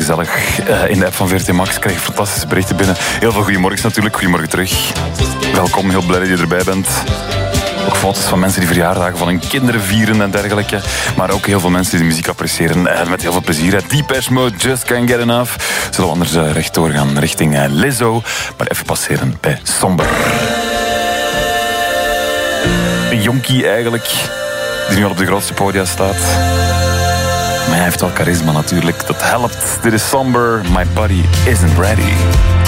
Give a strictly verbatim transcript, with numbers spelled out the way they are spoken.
gezellig. Uh, in de app van V R T Max krijg je fantastische berichten binnen. Heel veel goeiemorgens natuurlijk. Goedemorgen terug. Welkom, heel blij dat je erbij bent. Ook foto's van mensen die verjaardagen van hun kinderen vieren en dergelijke. Maar ook heel veel mensen die de muziek appreciëren. Uh, met heel veel plezier. Depeche Mode, Just Can't Get Enough. Zullen we anders uh, rechtdoor gaan richting uh, Lizzo. Maar even passeren bij Somber. Een jonkie eigenlijk, die nu al op de grootste podia staat. Maar hij heeft wel charisma natuurlijk, dat helpt. Dit is Somber, My Body Isn't Ready.